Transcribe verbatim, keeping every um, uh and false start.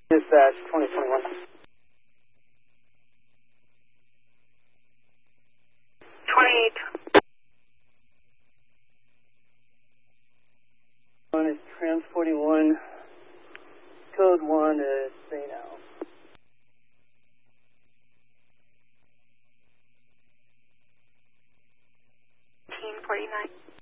Dispatch twenty twenty-one. twenty-eight. One is transporting one. Code one is say now. eighteen forty-nine.